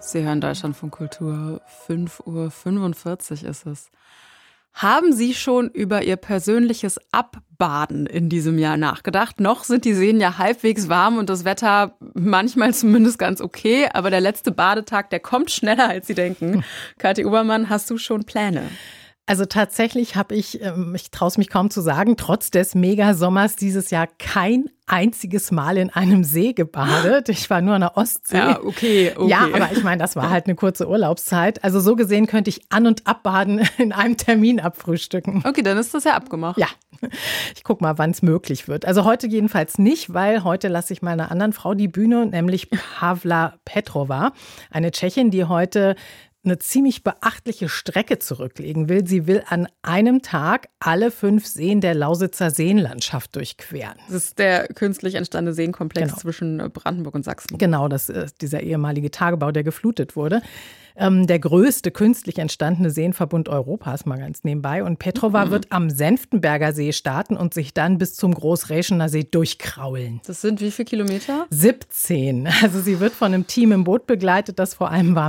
Sie hören Deutschlandfunk Kultur, 5:45 Uhr ist es. Haben Sie schon über Ihr persönliches Abbaden in diesem Jahr nachgedacht? Noch sind die Seen ja halbwegs warm und das Wetter manchmal zumindest ganz okay, aber der letzte Badetag, der kommt schneller, als Sie denken. Kathi Obermann, hast du schon Pläne? Also tatsächlich habe ich traue es mich kaum zu sagen, trotz des Megasommers dieses Jahr kein einziges Mal in einem See gebadet. Ich war nur an der Ostsee. Ja, okay. Ja, aber ich meine, das war halt eine kurze Urlaubszeit. Also so gesehen könnte ich an- und abbaden in einem Termin abfrühstücken. Okay, dann ist das ja abgemacht. Ja, ich gucke mal, wann es möglich wird. Also heute jedenfalls nicht, weil heute lasse ich meiner anderen Frau die Bühne, nämlich Pavla Petrova, eine Tschechin, die heute eine ziemlich beachtliche Strecke zurücklegen will. Sie will an einem Tag alle 5 Seen der Lausitzer Seenlandschaft durchqueren. Das ist der künstlich entstandene Seenkomplex zwischen Brandenburg und Sachsen. Genau, das ist dieser ehemalige Tagebau, der geflutet wurde. Der größte künstlich entstandene Seenverbund Europas, mal ganz nebenbei. Und Petrova wird am Senftenberger See starten und sich dann bis zum Großräschener See durchkraulen. Das sind wie viele Kilometer? 17. Also sie wird von einem Team im Boot begleitet, das vor allem